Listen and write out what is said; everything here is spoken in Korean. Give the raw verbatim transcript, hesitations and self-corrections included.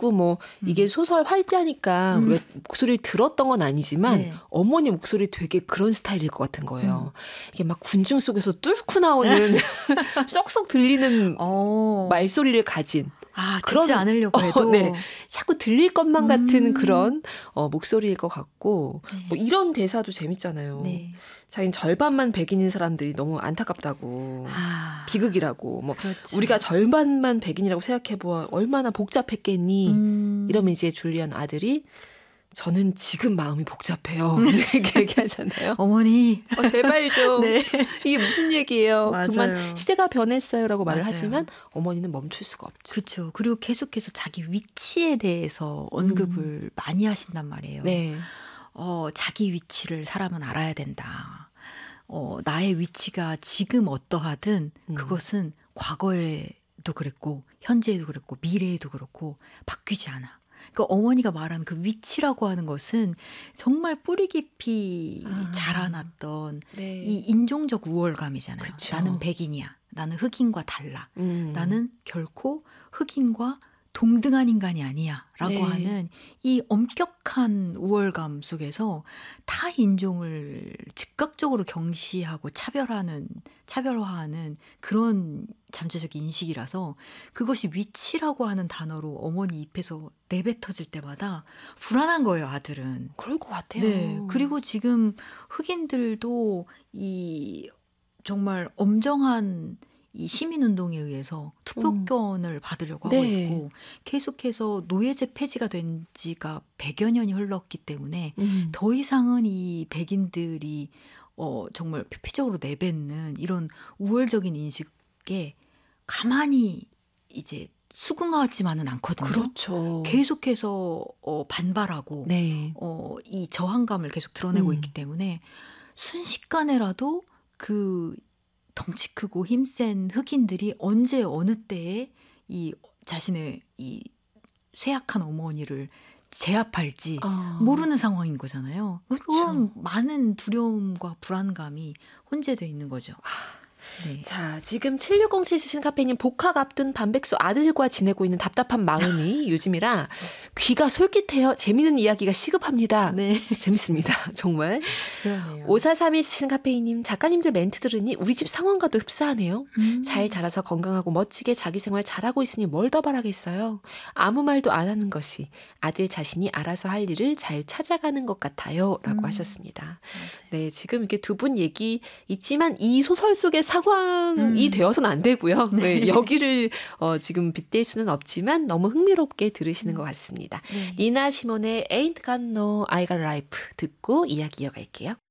그리고 뭐 음. 이게 소설 활자니까 음. 왜 목소리를 들었던 건 아니지만 네. 어머니 목소리 되게 그런 스타일일 것 같은 거예요. 음. 이게 막 군중 속에서 뚫고 나오는 쏙쏙 들리는 어. 말소리를 가진 아, 그런, 듣지 않으려고 해도. 어, 네. 자꾸 들릴 것만 같은 음. 그런 어, 목소리일 것 같고 네. 뭐 이런 대사도 재밌잖아요. 네. 자기는 절반만 백인인 사람들이 너무 안타깝다고. 아. 비극이라고. 뭐 그렇죠. 우리가 절반만 백인이라고 생각해보아 얼마나 복잡했겠니. 음. 이러면 이제 줄리안 아들이 저는 지금 마음이 복잡해요. 이렇게 얘기하잖아요. 어머니. 어, 제발 좀. 네. 이게 무슨 얘기예요. 맞아요. 그만 시대가 변했어요. 라고 말을 맞아요. 하지만 어머니는 멈출 수가 없죠. 그렇죠. 그리고 계속해서 자기 위치에 대해서 언급을 음. 많이 하신단 말이에요. 네. 어, 자기 위치를 사람은 알아야 된다. 어, 나의 위치가 지금 어떠하든 음. 그것은 과거에도 그랬고 현재에도 그랬고 미래에도 그렇고 바뀌지 않아. 그러니까 어머니가 말하는 그 위치라고 하는 것은 정말 뿌리 깊이 아. 자라났던 네. 이 인종적 우월감이잖아요. 그쵸. 나는 백인이야. 나는 흑인과 달라. 음. 나는 결코 흑인과 동등한 인간이 아니야 라고 네. 하는 이 엄격한 우월감 속에서 타 인종을 즉각적으로 경시하고 차별하는 차별화하는 그런 잠재적 인식이라서 그것이 위치라고 하는 단어로 어머니 입에서 내뱉어질 때마다 불안한 거예요, 아들은. 그럴 것 같아요. 네. 그리고 지금 흑인들도 이 정말 엄정한 이 시민운동에 의해서 투표권을 음. 받으려고 하고 네. 있고 계속해서 노예제 폐지가 된 지가 백여 년이 흘렀기 때문에 음. 더 이상은 이 백인들이 어, 정말 표피적으로 내뱉는 이런 우월적인 인식에 가만히 이제 수긍하지만은 않거든요. 그렇죠. 계속해서 어, 반발하고 네. 어, 이 저항감을 계속 드러내고 음. 있기 때문에 순식간에라도 그 덩치 크고 힘센 흑인들이 언제 어느 때에 이 자신의 이 쇠약한 어머니를 제압할지 아. 모르는 상황인 거잖아요. 그렇죠. 그런 많은 두려움과 불안감이 혼재되어 있는 거죠. 네. 자, 지금 칠육공칠 쓰신 카페님 복학 앞둔 반백수 아들과 지내고 있는 답답한 마음이 요즘이라 귀가 솔깃해요. 재미있는 이야기가 시급합니다. 네. 재밌습니다. 정말. 그러네요. 오사삼일 쓰신 카페이님 작가님들 멘트 들으니 우리 집 상황과도 흡사하네요. 음. 잘 자라서 건강하고 멋지게 자기 생활 잘하고 있으니 뭘 더 바라겠어요. 아무 말도 안 하는 것이 아들 자신이 알아서 할 일을 잘 찾아가는 것 같아요. 라고 음. 하셨습니다. 맞아요. 네, 지금 이렇게 두 분 얘기 있지만 이 소설 속의 상황이 음. 되어서는 안 되고요. 네. 네, 여기를 어, 지금 빗댈 수는 없지만 너무 흥미롭게 들으시는 음. 것 같습니다. 네. 니나 시몬의 Ain't Got No I Got Life 듣고 이야기 이어갈게요.